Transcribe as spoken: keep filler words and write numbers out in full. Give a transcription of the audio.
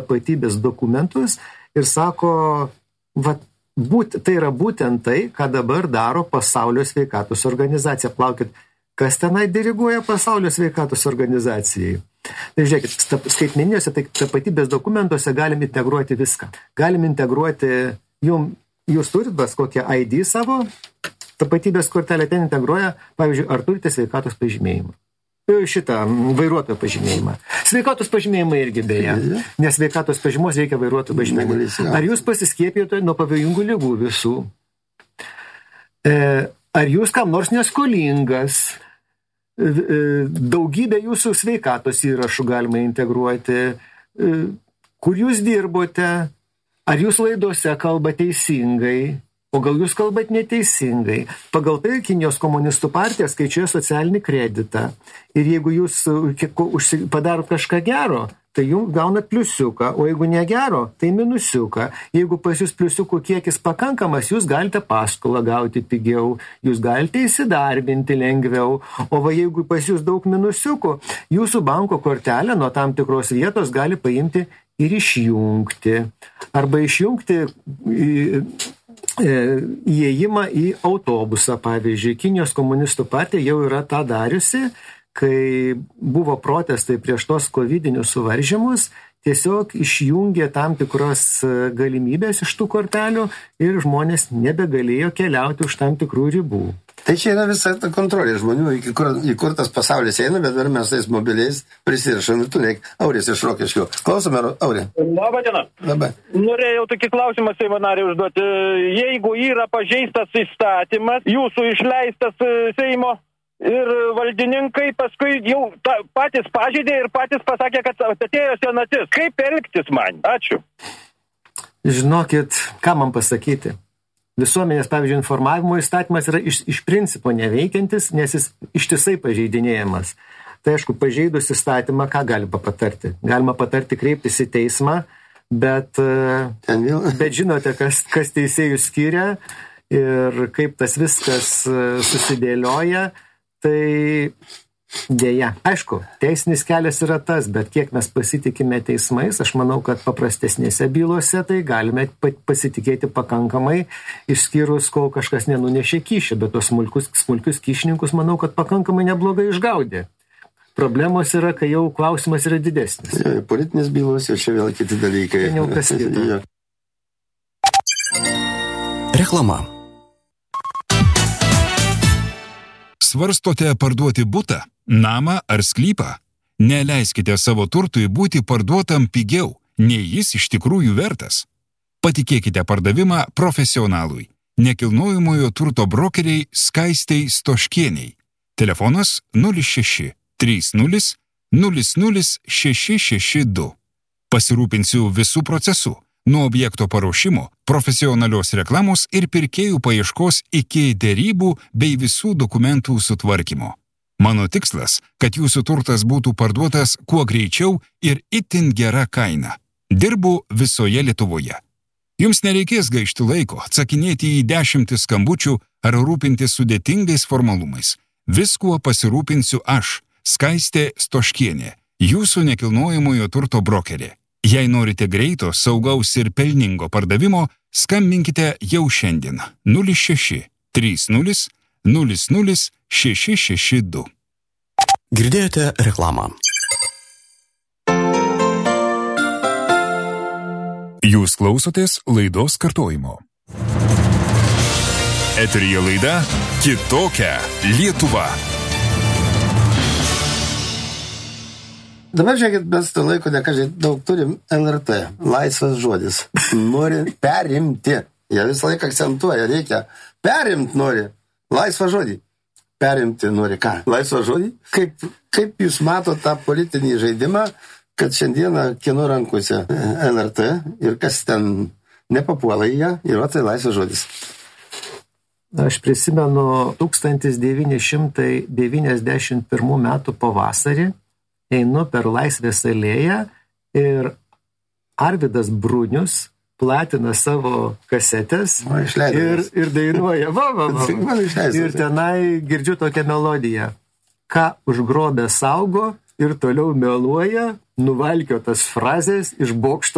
tapatybės dokumentus ir sako, va, būt, tai yra būtent tai, ką dabar daro Pasaulio sveikatos organizacija. Plaukit, kas tenai diriguoja Pasaulio sveikatos organizacijai? Tai žiūrėkit, skaitmeniniuose tai tapatybės dokumentuose galim integruoti viską. Galim integruoti, jum, jūs turit bas kokią I D savo, tapatybės kortelę ten integruoja, pavyzdžiui, ar turite sveikatos pažymėjimą. Šitą vairuotojo pažymėjimą. Sveikatos pažymėjimai irgi beje, nes sveikatos pažymos reikia vairuotojo pažymėjimą. Ar jūs pasiskiepijote nuo pavojingų ligų visų? Ar jūs kam nors neskolingas? Daugybę jūsų sveikatos įrašų galima integruoti. Kur jūs dirbote? Ar jūs laidose kalba teisingai? O gal jūs kalbat neteisingai? Pagal tai Kinijos komunistų partija skaičiuoja socialinį kreditą. Ir jeigu jūs padarot kažką gero, tai jums gaunat pliusiuką, o jeigu negero, tai minusiuką. Jeigu pas jūs pliusiukų kiekis pakankamas, jūs galite paskolą gauti pigiau, jūs galite įsidarbinti lengviau, o va jeigu pas jūs daug minusiukų, jūsų banko kortelę nuo tam tikros vietos gali paimti ir išjungti. Arba išjungti įėjimą į autobusą, pavyzdžiui. Kinijos komunistų partija jau yra tą dariusi, kai buvo protestai prieš tos kovidinius suvaržymus, tiesiog išjungė tam tikros galimybės iš tų kortelių ir žmonės nebegalėjo keliauti už tam tikrų ribų. Tai čia yra visa ta kontrolė žmonių, į kur, į kur tas pasaulis eina, bet dar mes tais mobiliais prisirišam ir tu neik. Auris iš Rokiškio. Klausome, Aurė. Labą dieną. Labą. Norėjau tokį klausimą Seimo nariui užduoti. Jeigu yra pažeistas įstatymas, jūsų išleistas Seimo ir valdininkai paskui jau ta, patys pažeidė ir patys pasakė, kad atėjo senatis. Kaip elgtis man? Ačiū. Žinokit, ką man pasakyti? Visuomenės, pavyzdžiui, informavimo įstatymas yra iš, iš principo neveikiantis, nes jis ištisai pažeidinėjamas. Tai aišku, pažeidus įstatymą, ką galima patarti? Galima patarti kreiptis į teismą, bet, bet žinote, kas, kas teisėjų skiria ir kaip tas viskas susidėlioja, tai dėja. Aišku, teisinis kelias yra tas, bet kiek mes pasitikime teismais, aš manau, kad paprastesnėse bylose tai galime pasitikėti pakankamai, išskyrus, kol kažkas nenunešė kyšį, bet tos smulkius, smulkius kyšininkus, manau, kad pakankamai neblogai išgaudė. Problemos yra, kai jau klausimas yra didesnis. Ja, politinės bylos ir čia vėl kiti dalykai. Tai jau kas kita. Ja. Reklama. Svarstote parduoti butą, namą ar sklypą? Neleiskite savo turtui būti parduotam pigiau, nei jis iš tikrųjų vertas. Patikėkite pardavimą profesionalui. Nekilnojamojo turto brokeriai Skaistei Stoškieniai. Telefonas nulis šeši trys nulis nulis nulis šeši šeši du. Pasirūpinsiu visų procesų. Nuo objekto paruošimo, profesionalios reklamos ir pirkėjų paieškos iki derybų bei visų dokumentų sutvarkymo. Mano tikslas, kad jūsų turtas būtų parduotas kuo greičiau ir itin gera kaina. Dirbu visoje Lietuvoje. Jums nereikės gaišti laiko, atsakinėti į dešimtis skambučių ar rūpintis sudėtingais formalumais. Viskuo pasirūpinsiu aš, Skaistė Stoškienė, jūsų nekilnojamojo turto brokerė. Jei norite greito, saugaus ir pelningo pardavimo, skambinkite jau šiandien nulis šeši trys nulis nulis nulis šeši šeši du. Girdėjote reklamą. Jūs klausotės laidos kartojimo. Eteryje laida Kitokia Lietuva. Dabar žiūrėkit, mes to laiko nekažiai daug turim L R T, laisvas žodis. Nori perimti. Jie visą laiką akcentuoja, reikia. Perimt nori. Laisvą žodį. Perimti nori ką? Laisvą žodį? Kaip, kaip jūs matot tą politinį žaidimą, kad šiandieną kieno rankose L R T ir kas ten nepapuola į ją, yra tai laisvas žodis. Aš prisimenu tūkstantis devyni šimtai devyniasdešimt pirmų metų pavasarį, einu per Laisvės alėją ir Arvydas Brunius platina savo kasetės o, ir, ir dainuoja. Va, va, va. Ir tenai girdžiu tokią melodiją. Ką užgrobę saugo ir toliau meluoja, nuvalkiotas frazės iš bokšto